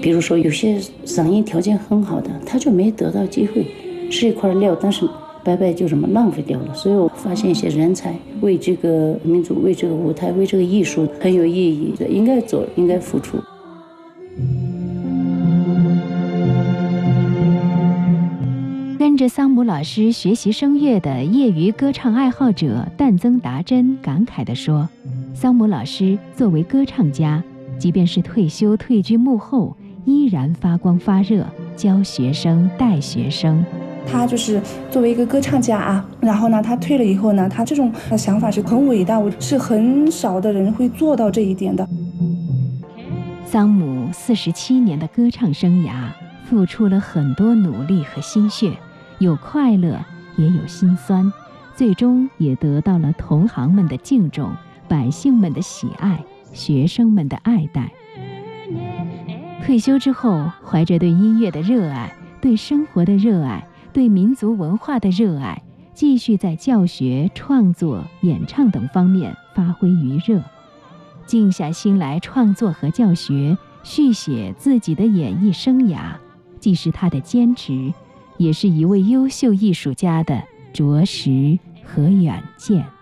比如说有些嗓音条件很好的，他就没得到机会，是一块料，但是白白就这么浪费掉了。所以我发现一些人才为这个民族、为这个舞台、为这个艺术很有意义的，应该做，应该付出。 跟着桑姆老师学习声乐的业余歌唱爱好者但增达真感慨地说，桑姆老师作为歌唱家，即便是退休退居幕后，依然发光发热，教学生带学生。 他就是作为一个歌唱家啊，然后呢他退了以后呢，他这种想法是很伟大，是很少的人会做到这一点的。 桑姆47年的歌唱生涯付出了很多努力和心血，有快乐也有心酸，最终也得到了同行们的敬重，百姓们的喜爱，学生们的爱戴。退休之后，怀着对音乐的热爱，对生活的热爱，对民族文化的热爱，继续在教学、创作、演唱等方面发挥余热，静下心来创作和教学，续写自己的演艺生涯，既是他的坚持，也是一位优秀艺术家的着实和远见。